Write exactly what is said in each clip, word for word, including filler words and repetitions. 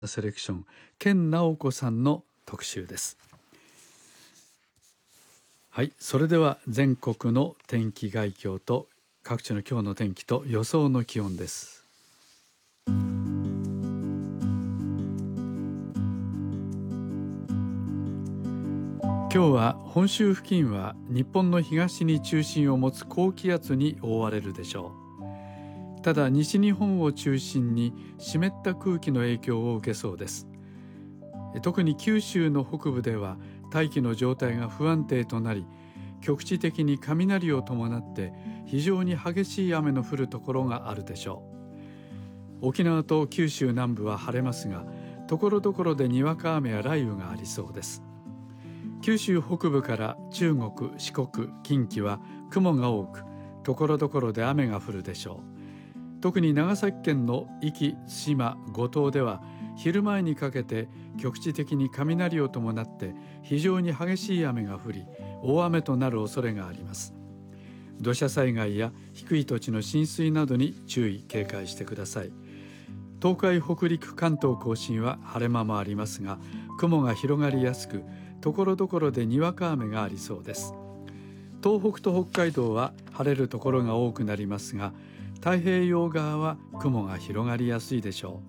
セレクション健直子さんの特集です。はい、それでは全国の天気概況と各地の今日の天気と予想の気温です。今日は本州付近は日本の東に中心を持つ高気圧に覆われるでしょう。ただ西日本を中心に湿った空気の影響を受けそうです。特に九州の北部では大気の状態が不安定となり、局地的に雷を伴って非常に激しい雨の降るところがあるでしょう。沖縄と九州南部は晴れますが、ところどころでにわか雨や雷雨がありそうです。九州北部から中国、四国、近畿は雲が多く、ところどころで雨が降るでしょう。特に長崎県の壱岐、対馬、五島では昼前にかけて局地的に雷を伴って非常に激しい雨が降り、大雨となる恐れがあります。土砂災害や低い土地の浸水などに注意警戒してください。東海、北陸、関東甲信は晴れ間もありますが、雲が広がりやすく、ところどころでにわか雨がありそうです。東北と北海道は晴れるところが多くなりますが、太平洋側は雲が広がりやすいでしょ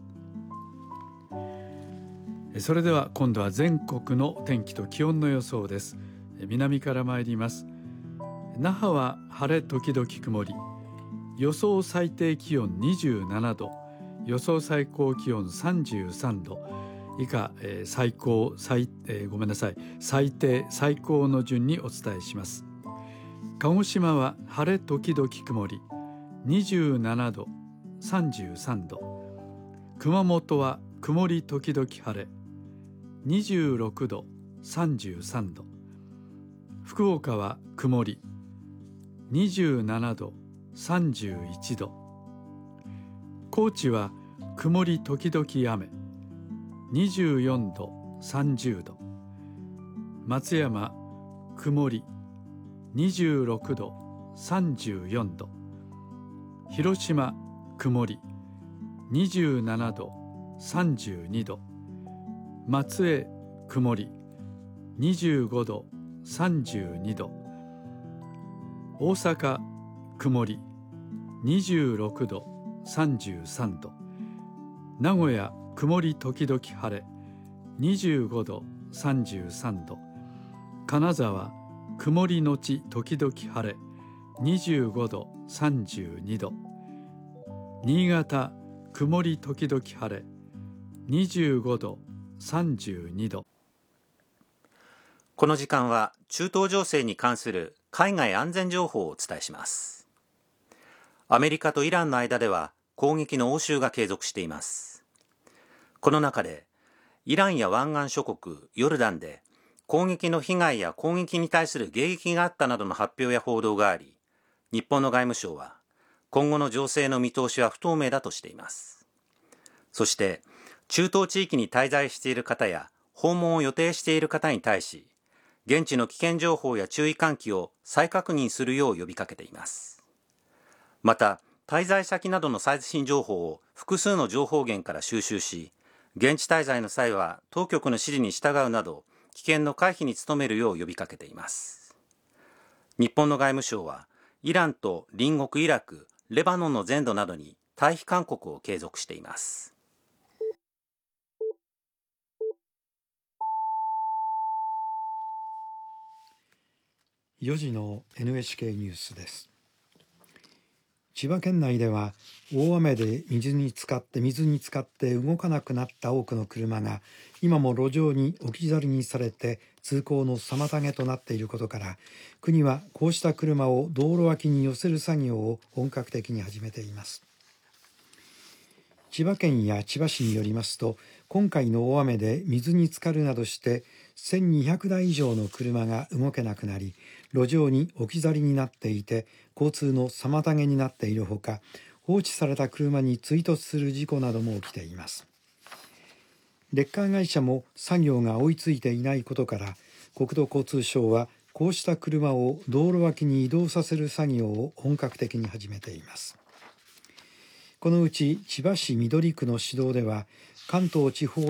う。それでは今度は全国の天気と気温の予想です。南から参ります。那覇は晴れ時々曇り、予想最低気温にじゅうななど、予想最高気温さんじゅうさんど、以下、えー、最高最、えー、ごめんなさい最低最高の順にお伝えします。鹿児島は晴れ時々曇り、にじゅうななど、さんじゅうさんど。熊本は曇り時々晴れ、にじゅうろくど、さんじゅうさんど。福岡は曇り、にじゅうななど、さんじゅういちど。高知は曇り時々雨、にじゅうよんど、さんじゅうど。松山曇り、にじゅうろくど、さんじゅうよんど。広島曇り、にじゅうななど、さんじゅうにど。松江曇り、にじゅうごど、さんじゅうにど。大阪曇り、にじゅうろくど、さんじゅうさんど。名古屋曇り時々晴れ、にじゅうごど、さんじゅうさんど。金沢曇りのち時々晴れ、にじゅうごど、さんじゅうにど。新潟曇り時々晴れ、にじゅうごど、さんじゅうにど。 この時間は中東情勢に関する海外安全情報をお伝えします。アメリカとイランの間では攻撃の応酬が継続しています。この中でイランや湾岸諸国ヨルダンで攻撃の被害や攻撃に対する迎撃があったなどの発表や報道があり、日本の外務省は今後の情勢の見通しは不透明だとしています。そして中東地域に滞在している方や訪問を予定している方に対し、現地の危険情報や注意喚起を再確認するよう呼びかけています。また滞在先などの最新情報を複数の情報源から収集し、現地滞在の際は当局の指示に従うなど危険の回避に努めるよう呼びかけています。日本の外務省はイランと隣国イラク、レバノンの全土などに退避勧告を継続しています。 よじの エヌエイチケー ニュースです。千葉県内では大雨で水に浸かって水に浸かって動かなくなった多くの車が今も路上に置き去りにされて通行の妨げとなっていることから、国はこうした車を道路脇に寄せる作業を本格的に始めています。千葉県や千葉市によりますと、今回の大雨で水に浸かるなどしてせんにひゃくだい以上の車が動けなくなり、路上に置き去りになっていて交通の妨げになっているほか、放置された車に追突する事故なども起きています。レッカー会社も作業が追いついていないことから、国土交通省はこうした車を道路脇に移動させる作業を本格的に始めています。このうち千葉市緑区の市道では、関東地方